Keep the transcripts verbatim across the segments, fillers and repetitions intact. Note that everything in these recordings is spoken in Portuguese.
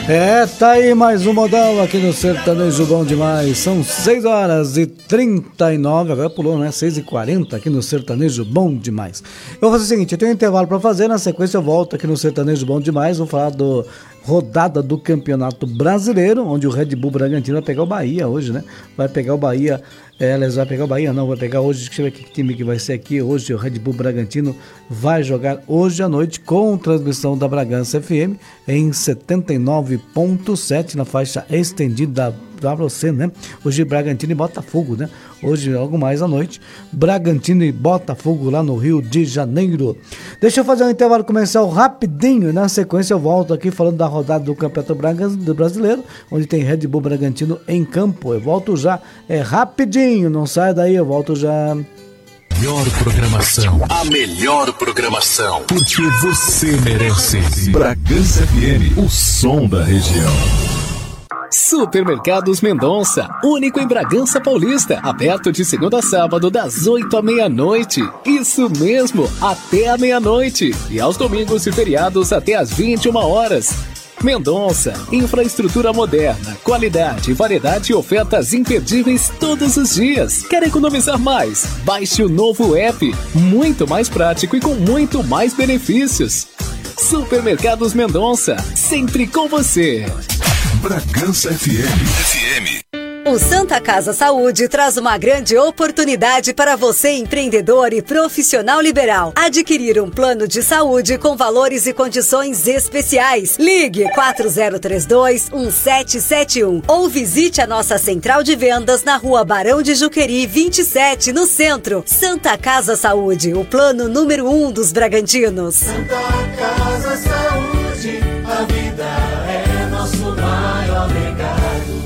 É, tá aí mais um modal aqui no Sertanejo Bom Demais. São seis horas e trinta e nove, agora pulou, né? seis e quarenta aqui no Sertanejo Bom Demais. Eu vou fazer o seguinte, eu tenho um intervalo pra fazer, na sequência eu volto aqui no Sertanejo Bom Demais, vou falar do rodada do Campeonato Brasileiro, onde o Red Bull Bragantino vai pegar o Bahia hoje, né? Vai pegar o Bahia, é, eles vai pegar o Bahia, não, vai pegar hoje, deixa eu ver que time que vai ser aqui, hoje o Red Bull Bragantino vai jogar hoje à noite com transmissão da Bragança F M em setenta e nove ponto sete na faixa estendida para você, né? Hoje Bragantino e Botafogo, né? Hoje, logo mais à noite, Bragantino e Botafogo lá no Rio de Janeiro. Deixa eu fazer um intervalo comercial rapidinho e na sequência eu volto aqui falando da rodada do Campeonato Brasileiro, onde tem Red Bull Bragantino em campo. Eu volto já, é rapidinho, não sai daí, eu volto já. Melhor programação. A melhor programação. Porque você merece. Bragança F M, o som da região. Supermercados Mendonça, único em Bragança Paulista, aberto de segunda a sábado das oito à meia-noite. Isso mesmo, até a meia-noite. E aos domingos e feriados até às vinte e uma horas. Mendonça, infraestrutura moderna, qualidade, variedade e ofertas imperdíveis todos os dias. Quer economizar mais? Baixe o novo app, muito mais prático e com muito mais benefícios. Supermercados Mendonça, sempre com você. Bragança F M. F M. O Santa Casa Saúde traz uma grande oportunidade para você, empreendedor e profissional liberal. Adquirir um plano de saúde com valores e condições especiais. Ligue quatro zero três dois, um sete sete um ou visite a nossa central de vendas na Rua Barão de Juqueri, vinte e sete, no centro. Santa Casa Saúde, o plano número um dos Bragantinos. Santa Casa Saúde, a vida é nosso maior legado.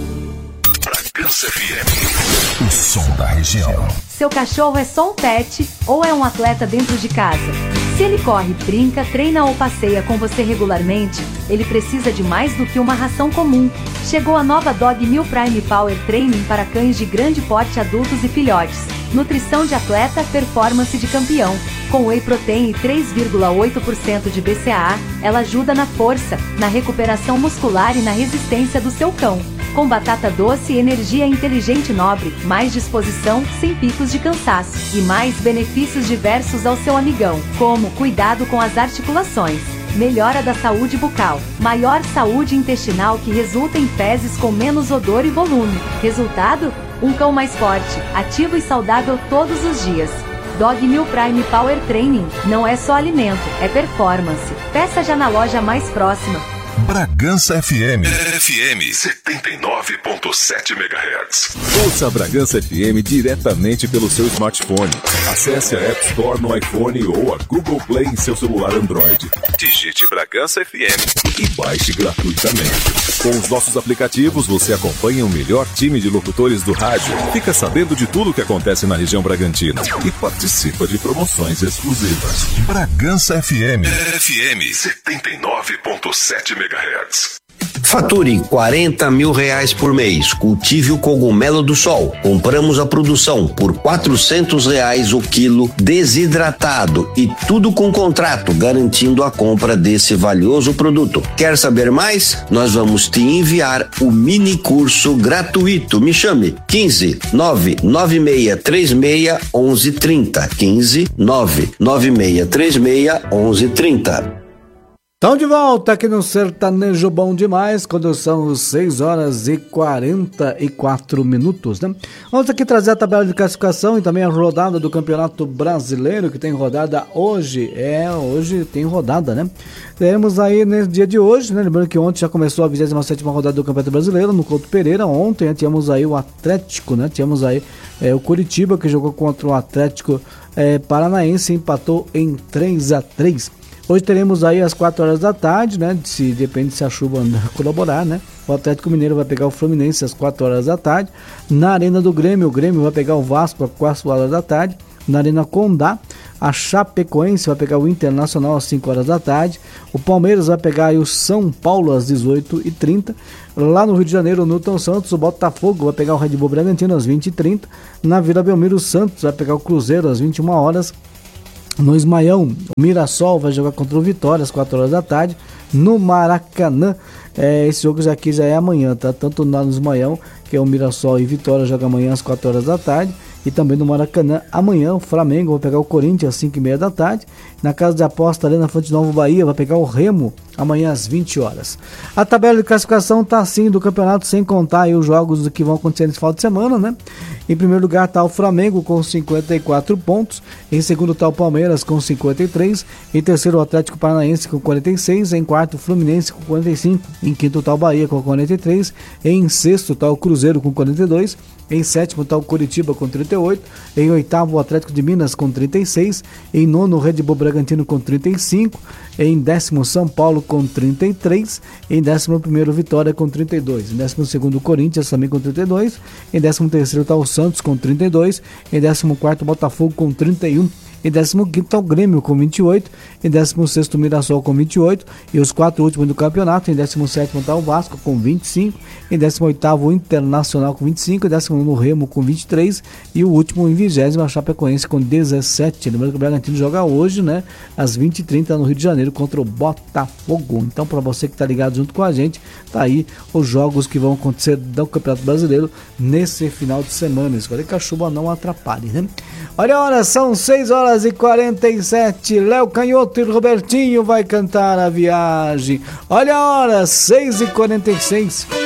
Bragança F M, o som da região. Seu cachorro é só um pet ou é um atleta dentro de casa? Se ele corre, brinca, treina ou passeia com você regularmente, ele precisa de mais do que uma ração comum. Chegou a nova Dog Meal Prime Power Training para cães de grande porte, adultos e filhotes. Nutrição de atleta, performance de campeão. Com Whey Protein e três vírgula oito por cento de B C A A, ela ajuda na força, na recuperação muscular e na resistência do seu cão. Com batata doce e energia inteligente nobre, mais disposição, sem picos de cansaço. E mais benefícios diversos ao seu amigão, como cuidado com as articulações, melhora da saúde bucal, maior saúde intestinal que resulta em fezes com menos odor e volume. Resultado? Um cão mais forte, ativo e saudável todos os dias. Dog Meal Prime Power Training não é só alimento, é performance. Peça já na loja mais próxima. Bragança F M. F M setenta e nove ponto sete megahertz. Ouça a Bragança F M diretamente pelo seu smartphone. Acesse a App Store no iPhone ou a Google Play em seu celular Android. Digite Bragança F M e baixe gratuitamente. Com os nossos aplicativos, você acompanha o melhor time de locutores do rádio, fica sabendo de tudo o que acontece na região Bragantina e participa de promoções exclusivas. Bragança F M. F M setenta e nove ponto sete megahertz. Fature quarenta mil reais por mês. Cultive o cogumelo do sol. Compramos a produção por quatrocentos reais o quilo desidratado e tudo com contrato, garantindo a compra desse valioso produto. Quer saber mais? Nós vamos te enviar o mini curso gratuito. Me chame quinze nove nove seis três seis onze trinta. quinze nove nove seis três seis onze trinta. Estão de volta aqui no Sertanejo Bom Demais, quando são seis horas e quarenta e quatro minutos, né? Vamos aqui trazer a tabela de classificação e também a rodada do Campeonato Brasileiro, que tem rodada hoje. É, hoje tem rodada, né? Temos aí no dia de hoje, né? Lembrando que ontem já começou a vigésima sétima rodada do Campeonato Brasileiro, no Couto Pereira. Ontem, né, tínhamos aí o Atlético, né? Tínhamos aí é, o Curitiba, que jogou contra o Atlético é, Paranaense e empatou em três a três. Hoje teremos aí às quatro horas da tarde, né? Se, depende se a chuva andar colaborar, né? O Atlético Mineiro vai pegar o Fluminense às quatro horas da tarde. Na Arena do Grêmio, o Grêmio vai pegar o Vasco às quatro horas da tarde. Na Arena Condá, a Chapecoense vai pegar o Internacional às cinco horas da tarde. O Palmeiras vai pegar aí o São Paulo às dezoito e trinta. Lá no Rio de Janeiro, no Newton Santos, o Botafogo vai pegar o Red Bull Bragantino às vinte e trinta. Na Vila Belmiro, o Santos vai pegar o Cruzeiro às vinte e uma horas. No Ismaião, o Mirassol vai jogar contra o Vitória às quatro horas da tarde. No Maracanã, É, esse jogo já aqui já é amanhã, tá? Tanto lá nos Maião, que é o Mirassol e Vitória, joga amanhã às quatro horas da tarde. E também no Maracanã, amanhã o Flamengo vai pegar o Corinthians às cinco e meia da tarde. Na casa de aposta ali na Fonte Nova Bahia vai pegar o Remo amanhã às vinte horas. A tabela de classificação tá assim do campeonato, sem contar aí os jogos que vão acontecer nesse final de semana, né? Em primeiro lugar está o Flamengo com cinquenta e quatro pontos. Em segundo está o Palmeiras com cinquenta e três. Em terceiro o Atlético Paranaense com quarenta e seis. Em quarto o Fluminense com quarenta e cinco. Em quinto está o Bahia com quarenta e três. Em sexto está o Cruzeiro com quarenta e dois. Em sétimo está o Coritiba com trinta e oito. Em oitavo o Atlético de Minas com trinta e seis. Em nono o Red Bull Bragantino com trinta e cinco. Em décimo São Paulo com trinta e três. Em décimo primeiro Vitória com trinta e dois. Em décimo segundo Corinthians também com trinta e dois. Em décimo terceiro está o Santos com trinta e dois. Em décimo quarto Botafogo com trinta e um. Em décimo quinto está o Grêmio com vinte e oito. Em décimo sexto Mirassol com vinte e oito. E os quatro últimos do campeonato. Em décimo sétimo está o Vasco com vinte e cinco. Em décimo oitavo o Internacional com vinte e cinco. Em décimo nono o Remo com vinte e três. E o último em vigésimo a Chapecoense com dezessete. Lembrando que o Bragantino joga hoje, né? Às vinte e trinta no Rio de Janeiro contra o Botafogo. Então, para você que está ligado junto com a gente, tá aí os jogos que vão acontecer do Campeonato Brasileiro nesse final de semana. Espero que a chuva não atrapalhe, né? Olha a hora, são seis horas e quarenta e sete. Léo Canhoto e Robertinho vai cantar a viagem. Olha a hora, seis e quarenta e seis.